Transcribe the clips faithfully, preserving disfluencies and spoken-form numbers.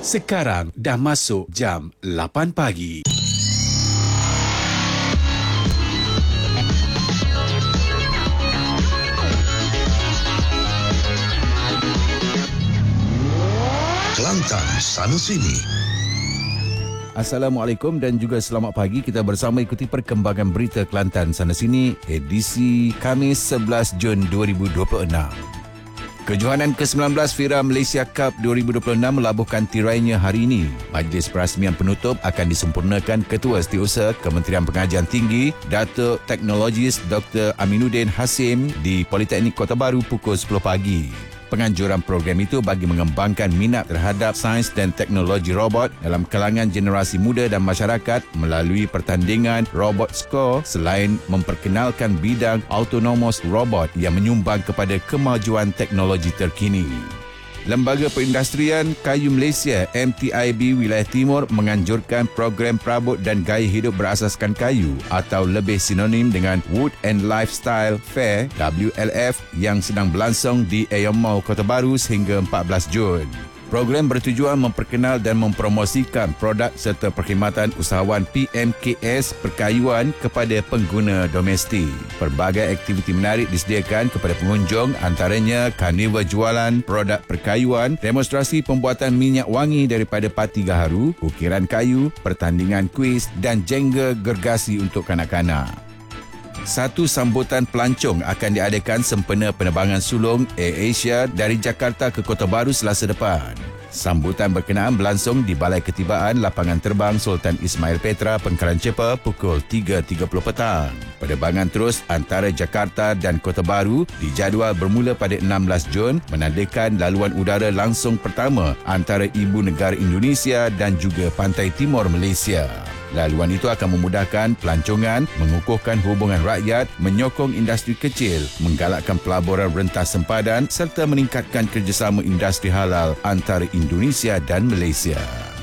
Sekarang dah masuk jam lapan pagi. Kelantan sana sini. Assalamualaikum dan juga selamat pagi. Kita bersama ikuti perkembangan berita Kelantan sana sini edisi Khamis sebelas Jun dua ribu dua puluh enam. Kejohanan ke sembilan belas Fira Malaysia Cup dua ribu dua puluh enam melabuhkan tirainya hari ini. Majlis perasmian penutup akan disempurnakan Ketua Setiausaha Kementerian Pengajian Tinggi Datuk Teknologis Doktor Aminuddin Hasim di Politeknik Kota Baru pukul sepuluh pagi. Penganjuran program itu bagi mengembangkan minat terhadap sains dan teknologi robot dalam kalangan generasi muda dan masyarakat melalui pertandingan Robot Score selain memperkenalkan bidang autonomous robot yang menyumbang kepada kemajuan teknologi terkini. Lembaga Perindustrian Kayu Malaysia M T I B Wilayah Timur menganjurkan program perabot dan gaya hidup berasaskan kayu atau lebih sinonim dengan Wood and Lifestyle Fair W L F yang sedang berlangsung di Aeon Mall Kota Baru sehingga empat belas Jun. Program bertujuan memperkenal dan mempromosikan produk serta perkhidmatan usahawan P M K S perkayuan kepada pengguna domestik. Pelbagai aktiviti menarik disediakan kepada pengunjung, antaranya karnival jualan produk perkayuan, demonstrasi pembuatan minyak wangi daripada pati gaharu, ukiran kayu, pertandingan kuis dan jengga gergasi untuk kanak-kanak. Satu sambutan pelancong akan diadakan sempena penerbangan sulung Air Asia dari Jakarta ke Kota Baru Selasa depan. Sambutan berkenaan berlangsung di Balai Ketibaan Lapangan Terbang Sultan Ismail Petra, Pengkalan Cepa pukul tiga tiga puluh petang. Penerbangan terus antara Jakarta dan Kota Baru dijadual bermula pada enam belas Jun menandakan laluan udara langsung pertama antara ibu negara Indonesia dan juga pantai timur Malaysia. Laluan itu akan memudahkan pelancongan, mengukuhkan hubungan rakyat, menyokong industri kecil, menggalakkan pelaburan rentas sempadan serta meningkatkan kerjasama industri halal antara Indonesia dan Malaysia.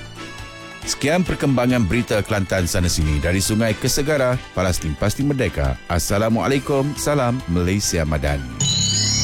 Sekian perkembangan berita Kelantan sana sini dari Sungai ke Segara, Palestin pasti merdeka. Assalamualaikum, salam Malaysia Madani.